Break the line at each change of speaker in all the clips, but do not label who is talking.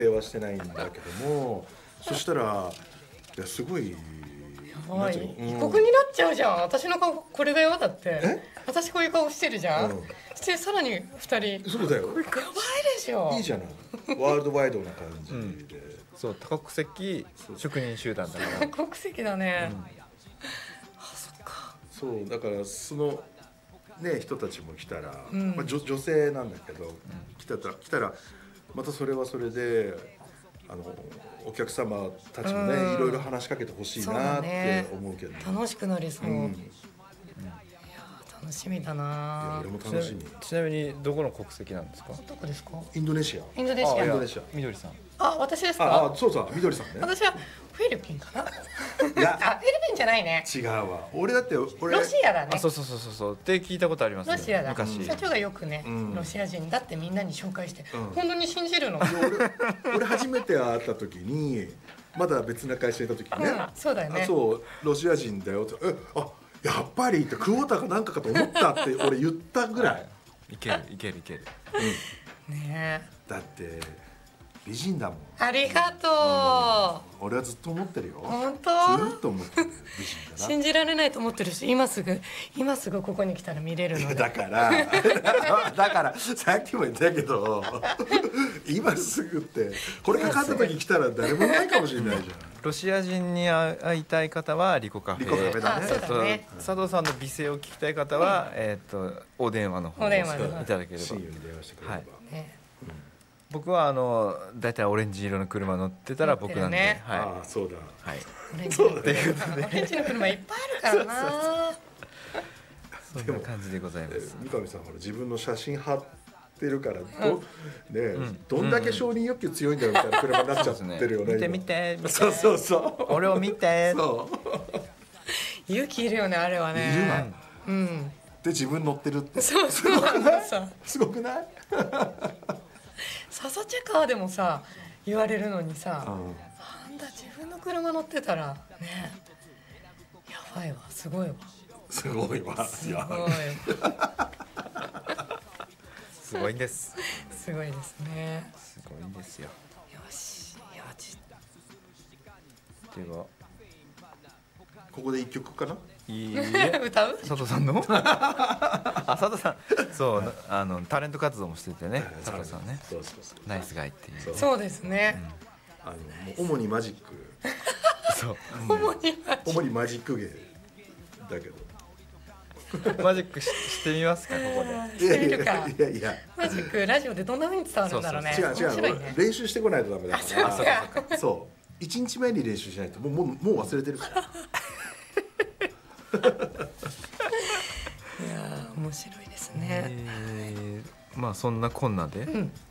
はしてないんだけども、そしたらいやすごい
異国になっちゃうじゃん。私の顔これだよ。だって私こういう顔してるじゃん、してさらに2人
そうだよ、
やばいでしょ。
いいじゃない、ワールドワイドな感じで、
そう多国籍職人集団だから
多国籍だね、
そうだからそのね人たちも来たら、まあ、女性なんだけど、来たらまたそれはそれでお客様たちもね、いろいろ話しかけてほしいなって思うけど、
楽しくなりそう、いや楽しみだな。
いや俺も楽しみ。
ちなみにどこの国籍なんですか？
どこですか？
インドネシア。
インドネシア。
インドネシア。
みどりさん。
私ですか？
そうそう、みどりさんね。
私はフィリピンかな。
いや、
フィリピンじゃないね。
違うわ。俺だってロ
シアだね。
そうって聞いたことありますね。
ロシアだ。
昔
社長がよくね、ロシア人だってみんなに紹介して、本当に信じるの。
俺初めて会った時に、まだ別な会社にいた時にね。
そうだよね。
そうロシア人だよって、やっぱりってクォーターかなんかかと思ったって俺言ったぐらい。
いける。
ねえ。
だって美人だもん。
ありがと
う。俺はずっと思ってるよ。
本当？
ずっと思ってる。美人だな。
信じられないと思ってるし、今すぐここに来たら見れるので。
だからさっきも言ったけど、今すぐってこれかかった時来たら誰もいないかもしれないじゃん。
ロシア人に会いたい方はリコカフェ
だね。
佐藤さんの美声を聞きたい方はお電話の方をいただければ。
親友に電話してくれれば。
僕はだいたいオレンジ色の車乗ってたら僕なんで、
ああそうだ、
はい、
そうだ
ね。オレンジの車いっぱいあるからな。
そんな感じでございます。
三上さんほら自分の写真貼ってるからどんだけ承認欲求強いんだよみたいな車になっちゃってるよね。
見て
そう
俺を見て。
勇気いるよねあれはね。
いるわ。で自分乗ってるって。
そう
すごくない？
笹茶川でもさ言われるのにさ、あんた自分の車乗ってたらね、やばいわ、すごいわ。
すごいわ。
すごいんです。
すごいですね。
すごいんですよ。
よし、
では
ここで一曲かな。
歌う？
佐藤さんの？佐藤さん、そうタレント活動もしててね、佐藤さんね。ナイスガイっていう。
そうですね。
主にマジック。
そう。
主
にマジック芸だけど。
マジックしてみますかここで。
してみるか。
いや。
マジックラジオでどんな風に伝わるんだろうね。
違う。練習してこないとダメだから。そう。1日目に練習しないともう忘れてるから。
いや面白いですね。
まあそんなこんなで、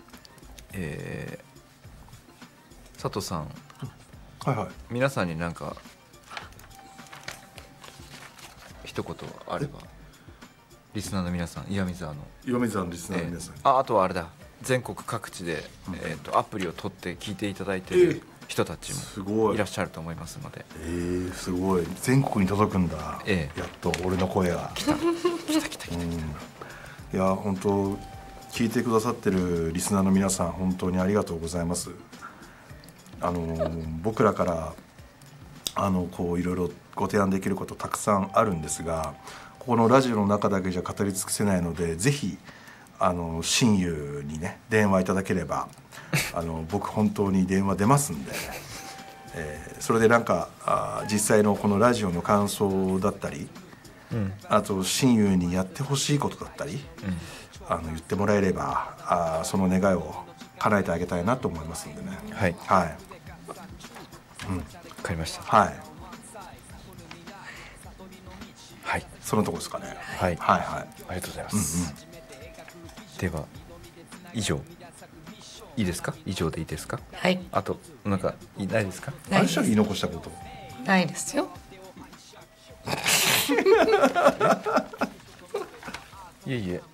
佐藤さん、皆さんになんか一言あれば、リスナーの皆さん、岩見沢の
リスナーの皆さん、
あとはあれだ、全国各地でアプリを取って聞いていただいている人たちもいらっしゃると思いますので。
すごい、全国に届くんだ。やっと俺の声が
来た。
いや本当聞いてくださってるリスナーの皆さん、本当にありがとうございます。僕らからこういろいろご提案できることたくさんあるんですが、ここのラジオの中だけじゃ語り尽くせないので、ぜひ親友にね電話いただければ僕本当に電話出ますんで、それでなんか実際のこのラジオの感想だったり、あと親友にやってほしいことだったり、言ってもらえればその願いを叶えてあげたいなと思いますんでね。
はい、
はい、
わかりました。
はい、
はい、
そのとこですかね。
はい、
はい、
ありがとうございます。では以上いいですか？以上でいいですか？
はい。
あとなんかないですか？
あれしたら言い残したこと。
ないですよ。
いえいえ。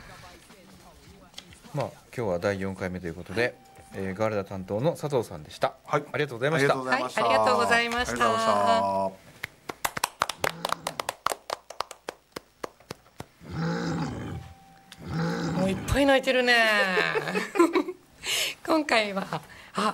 まあ今日は第4回目ということで、ガルダ担当の佐藤さんでした。
はい、
ありがとうございました。
ありがとうございました。もういっぱい泣いてるね。今回は